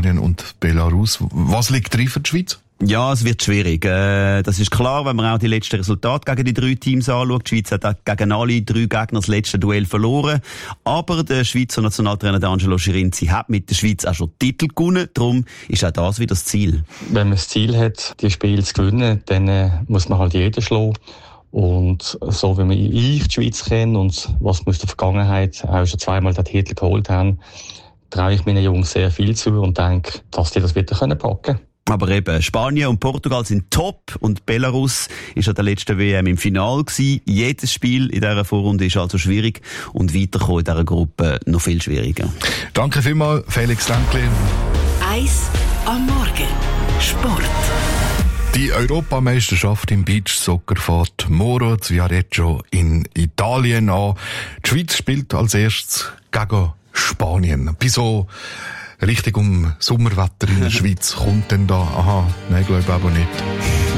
Spanien und Belarus. Was liegt drin für die Schweiz? Ja, es wird schwierig. Das ist klar, wenn man auch die letzten Resultate gegen die 3 Teams anschaut. Die Schweiz hat gegen alle 3 Gegner das letzte Duell verloren. Aber der Schweizer Nationaltrainer D'Angelo Schirinzi hat mit der Schweiz auch schon Titel gewonnen. Darum ist auch das wieder das Ziel. Wenn man das Ziel hat, die Spiele zu gewinnen, dann muss man halt jeden schlagen. Und so wie ich die Schweiz kenne und was wir aus der Vergangenheit auch schon 2-mal den Titel geholt haben, traue ich meinen Jungs sehr viel zu und denke, dass die das wieder packen können. Aber eben, Spanien und Portugal sind top und Belarus ist an der letzten WM im Finale gewesen. Jedes Spiel in dieser Vorrunde ist also schwierig und weiterkommen in dieser Gruppe noch viel schwieriger. Danke vielmals, Felix Länkli. 1 am Morgen. Sport. Die Europameisterschaft im Beachsoccer fährt morgen zu Viareggio in Italien an. Die Schweiz spielt als erstes gegen Spanien. Bei so richtig Sommerwetter in der Schweiz kommt denn da? Aha, nein, glaube ich aber nicht.